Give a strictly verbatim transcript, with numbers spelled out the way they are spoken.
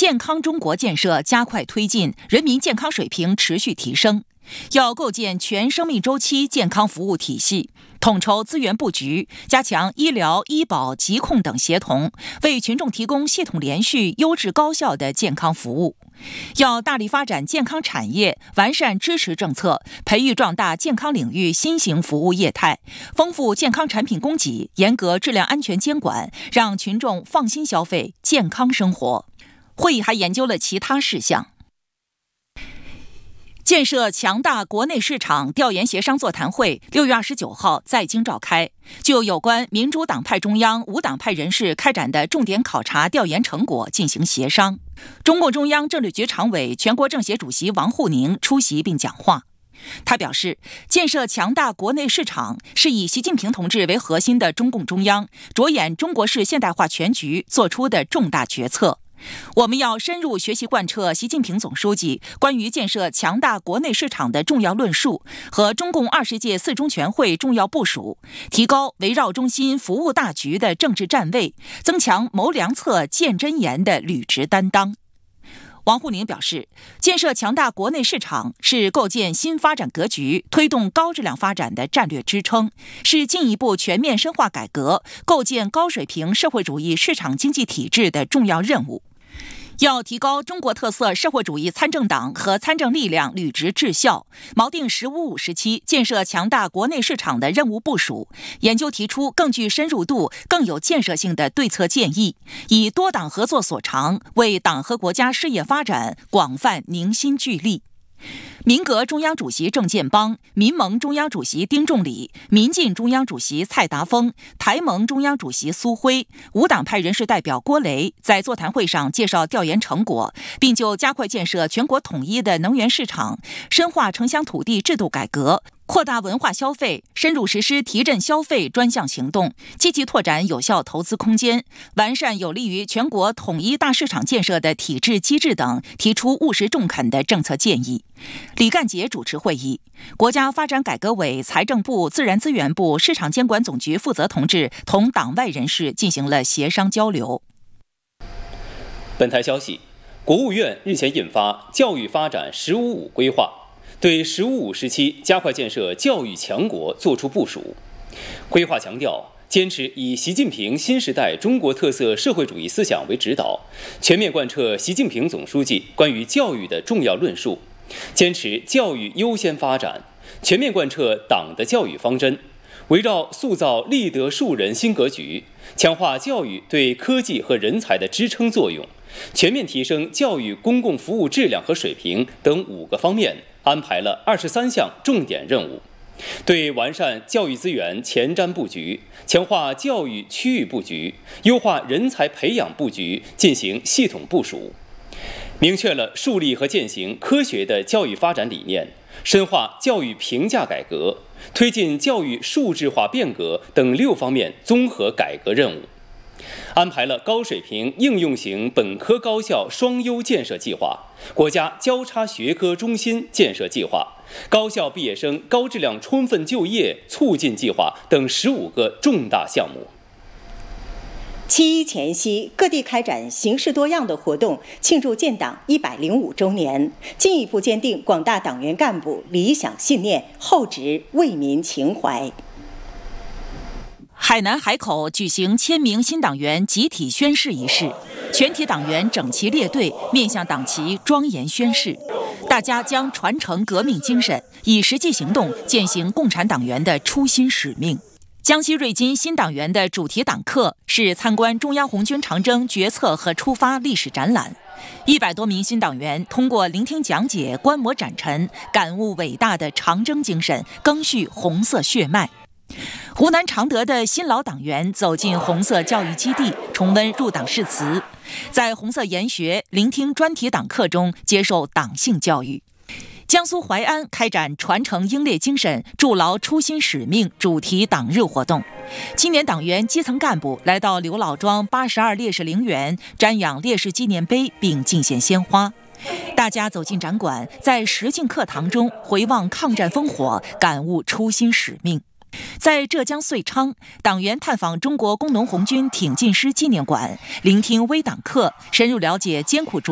健康中国建设加快推进，人民健康水平持续提升。要构建全生命周期健康服务体系，统筹资源布局，加强医疗、医保、疾控等协同，为群众提供系统连续、优质高效的健康服务。要大力发展健康产业，完善支持政策，培育壮大健康领域新型服务业态，丰富健康产品供给，严格质量安全监管，让群众放心消费、健康生活。会议还研究了其他事项。建设强大国内市场调研协商座谈会六月二十九号在京召开，就有关民主党派中央、无党派人士开展的重点考察调研成果进行协商。中共中央政治局常委、全国政协主席王沪宁出席并讲话。他表示，建设强大国内市场是以习近平同志为核心的中共中央着眼中国式现代化全局做出的重大决策。我们要深入学习贯彻习近平总书记关于建设强大国内市场的重要论述和中共二十届四中全会重要部署，提高围绕中心服务大局的政治站位，增强谋良策、见真言的履职担当。王沪宁表示，建设强大国内市场是构建新发展格局、推动高质量发展的战略支撑，是进一步全面深化改革、构建高水平社会主义市场经济体制的重要任务。要提高中国特色社会主义参政党和参政力量履职绩效，锚定“十五五”时期建设强大国内市场的任务部署，研究提出更具深入度、更有建设性的对策建议，以多党合作所长，为党和国家事业发展广泛凝心聚力。民革中央主席郑建邦、民盟中央主席丁仲礼、民进中央主席蔡达峰、台盟中央主席苏辉、无党派人士代表郭雷在座谈会上介绍调研成果，并就加快建设全国统一的能源市场、深化城乡土地制度改革、扩大文化消费、深入实施提振消费专项行动，积极拓展有效投资空间，完善有利于全国统一大市场建设的体制机制等，提出务实中肯的政策建议。李干杰主持会议，国家发展改革委、财政部、自然资源部、市场监管总局负责同志同党外人士进行了协商交流。 本台消息，国务院日前印发教育发展“十五五”规划，对“十五五”时期加快建设教育强国作出部署。规划强调，坚持以习近平新时代中国特色社会主义思想为指导，全面贯彻习近平总书记关于教育的重要论述，坚持教育优先发展，全面贯彻党的教育方针，围绕塑造立德树人新格局，强化教育对科技和人才的支撑作用，全面提升教育公共服务质量和水平等五个方面安排了二十三项重点任务，对完善教育资源前瞻布局、强化教育区域布局、优化人才培养布局进行系统部署，明确了树立和践行科学的教育发展理念，深化教育评价改革，推进教育数质化变革等六方面综合改革任务，安排了高水平应用型本科高校双优建设计划、国家交叉学科中心建设计划、高校毕业生高质量充分就业促进计划等十五个重大项目。 七一前夕，各地开展形式多样的活动，庆祝建党一百零五周年，进一步坚定广大党员干部理想信念，厚植为民情怀。 海南海口举行千名新党员集体宣誓仪式，全体党员整齐列队，面向党旗庄严宣誓。大家将传承革命精神，以实际行动践行共产党员的初心使命。江西瑞金新党员的主题党课是参观中央红军长征决策和出发历史展览。一百多名新党员通过聆听讲解、观摩展陈，感悟伟大的长征精神，赓续红色血脉。湖南常德的新老党员走进红色教育基地，重温入党誓词，在红色研学、聆听专题党课中接受党性教育。江苏淮安开展传承英烈精神、筑牢初心使命主题党日活动，青年党员基层干部来到刘老庄八十二烈士陵园瞻仰烈士纪念碑并敬献鲜花。大家走进展馆，在实境课堂中回望抗战烽火，感悟初心使命。在浙江遂昌，党员探访中国工农红军挺进师纪念馆，聆听微党课，深入了解艰苦卓